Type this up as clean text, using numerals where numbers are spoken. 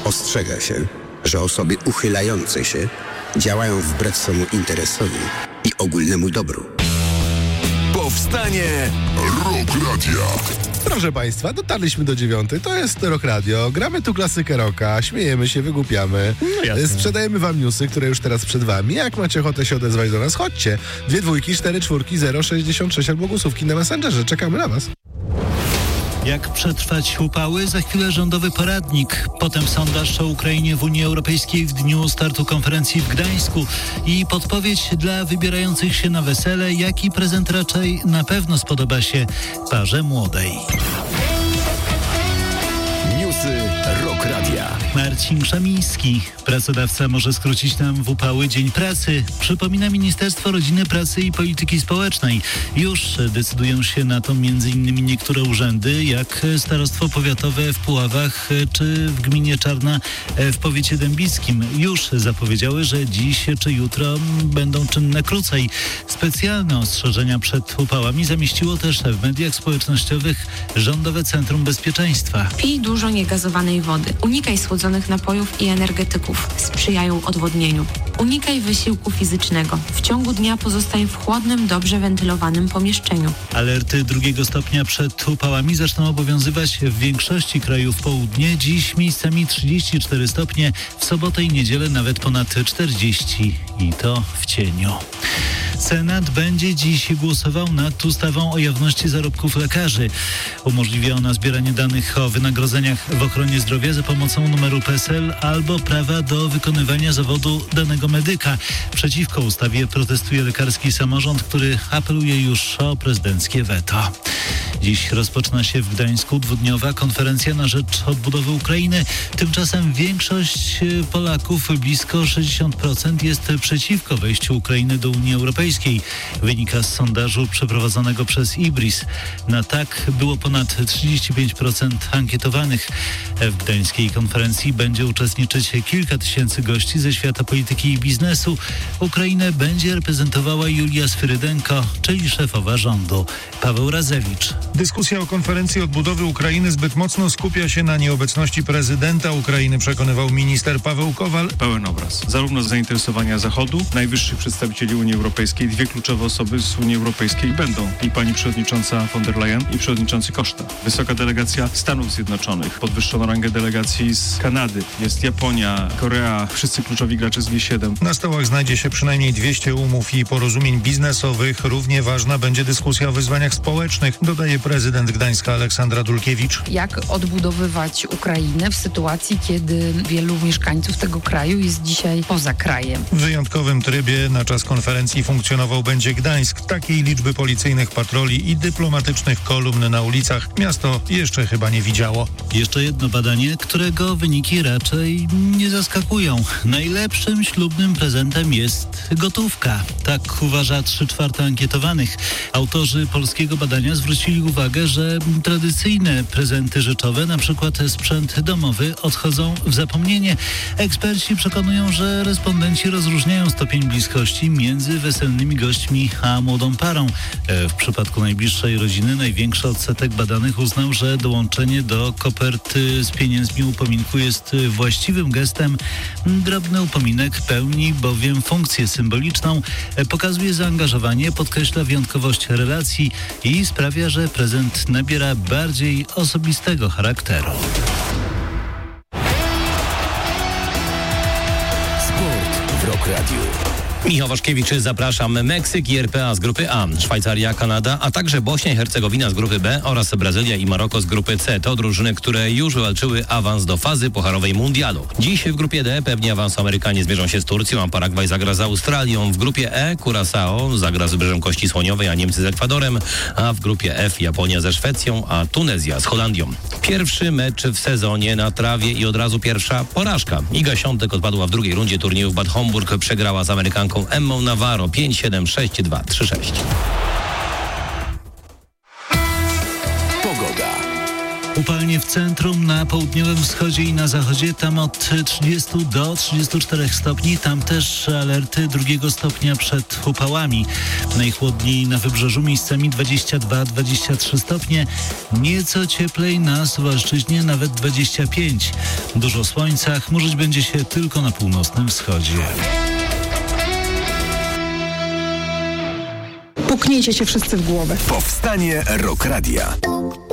Ostrzega się, że osoby uchylające się działają wbrew swemu interesowi i ogólnemu dobru. Powstanie Rock Radia. Proszę Państwa, dotarliśmy do 9. To jest Rock Radio. Gramy tu klasykę rocka, śmiejemy się, wygłupiamy. Sprzedajemy Wam newsy, które już teraz przed Wami. Jak macie ochotę się odezwać do nas, chodźcie. 2 dwójki, 4 czwórki, 066 albo głosówki na Messengerze. Czekamy na Was. Jak przetrwać upały? Za chwilę rządowy poradnik. Potem sondaż o Ukrainie w Unii Europejskiej w dniu startu konferencji w Gdańsku i podpowiedź dla wybierających się na wesele, jaki prezent raczej na pewno spodoba się parze młodej. Newsy Rock Radia. Marcin Krzemiński. Pracodawca może skrócić nam w upały dzień pracy. Przypomina Ministerstwo Rodziny, Pracy i Polityki Społecznej. Już decydują się na to m.in. niektóre urzędy, jak Starostwo Powiatowe w Puławach czy w gminie Czarna w powiecie dębickim. Już zapowiedziały, że dziś czy jutro będą czynne krócej. Specjalne ostrzeżenia przed upałami zamieściło też w mediach społecznościowych Rządowe Centrum Bezpieczeństwa. Pij dużo niegazowanej wody. Unikaj słodzonych napojów i energetyków. Sprzyjają odwodnieniu. Unikaj wysiłku fizycznego. W ciągu dnia pozostań w chłodnym, dobrze wentylowanym pomieszczeniu. Alerty 2 stopnia przed upałami zaczną obowiązywać w większości krajów w południe. Dziś miejscami 34 stopnie, w sobotę i niedzielę nawet ponad 40 i to w cieniu. Senat będzie dziś głosował nad ustawą o jawności zarobków lekarzy. Umożliwia ona zbieranie danych o wynagrodzeniach w ochronie zdrowia za pomocą numeru PESEL albo prawa do wykonywania zawodu danego medyka. Przeciwko ustawie protestuje lekarski samorząd, który apeluje już o prezydenckie weto. Dziś rozpoczyna się w Gdańsku 2-dniowa konferencja na rzecz odbudowy Ukrainy. Tymczasem większość Polaków, blisko 60%, jest przeciwko wejściu Ukrainy do Unii Europejskiej. Wynika z sondażu przeprowadzonego przez IBRIS. Na tak było ponad 35% ankietowanych. W gdańskiej konferencji będzie uczestniczyć kilka tysięcy gości ze świata polityki i biznesu. Ukrainę będzie reprezentowała Julia Sfyrydenko, czyli szefowa rządu. Paweł Razewicz. Dyskusja o konferencji odbudowy Ukrainy zbyt mocno skupia się na nieobecności prezydenta Ukrainy, przekonywał minister Paweł Kowal. Pełen obraz zarówno zainteresowania Zachodu, najwyższych przedstawicieli Unii Europejskiej. 2 kluczowe osoby z Unii Europejskiej będą i pani przewodnicząca von der Leyen i przewodniczący Costa. Wysoka delegacja Stanów Zjednoczonych, podwyższono rangę delegacji z Kanady, jest Japonia, Korea, wszyscy kluczowi gracze z G7. Na stołach znajdzie się przynajmniej 200 umów i porozumień biznesowych. Równie ważna będzie dyskusja o wyzwaniach społecznych, dodaje prezydent Gdańska Aleksandra Dulkiewicz. Jak odbudowywać Ukrainę w sytuacji, kiedy wielu mieszkańców tego kraju jest dzisiaj poza krajem? W wyjątkowym trybie na czas konferencji funkcjonował będzie Gdańsk. Takiej liczby policyjnych patroli i dyplomatycznych kolumn na ulicach miasto jeszcze chyba nie widziało. Jeszcze jedno badanie, którego wyniki raczej nie zaskakują. Najlepszym ślubnym prezentem jest gotówka. Tak uważa 3/4 ankietowanych. Autorzy polskiego badania zwrócili uwagę, że tradycyjne prezenty rzeczowe, np. sprzęt domowy, odchodzą w zapomnienie. Eksperci przekonują, że respondenci rozróżniają stopień bliskości między weselnymi gośćmi a młodą parą. W przypadku najbliższej rodziny największy odsetek badanych uznał, że dołączenie do koperty z pieniędzmi upominku jest właściwym gestem. Drobny upominek pełni bowiem funkcję symboliczną, pokazuje zaangażowanie, podkreśla wyjątkowość relacji i sprawia, że prezent nabiera bardziej osobistego charakteru. Sport w Rock Radio. Michał Waszkiewicz, zapraszam. Meksyk i RPA z grupy A, Szwajcaria, Kanada, a także Bośnia i Hercegowina z grupy B oraz Brazylia i Maroko z grupy C. To drużyny, które już wywalczyły awans do fazy pucharowej mundialu. Dziś w grupie D pewnie awansu Amerykanie zmierzą się z Turcją, a Paragwaj zagra z Australią. W grupie E Curaçao zagra z Wybrzeżem Kości Słoniowej, a Niemcy z Ekwadorem, a w grupie F Japonia ze Szwecją, a Tunezja z Holandią. Pierwszy mecz w sezonie na trawie i od razu pierwsza porażka. Iga Świątek odpadła w drugiej rundzie turnieju w Bad Homburg, przegrała z Amerykanką Emmą Navarro 5-7, 6-2, 3-6. Pogoda. Upalnie w centrum, na południowym wschodzie i na zachodzie, tam od 30 do 34 stopni, tam też alerty 2 stopnia przed upałami. Najchłodniej na wybrzeżu, miejscami 22-23 stopnie, nieco cieplej na Suwalszczyźnie, nawet 25. Dużo słońca, chmurzyć będzie się tylko na północnym wschodzie. Puknijcie się wszyscy w głowę. Powstanie Rock Radia.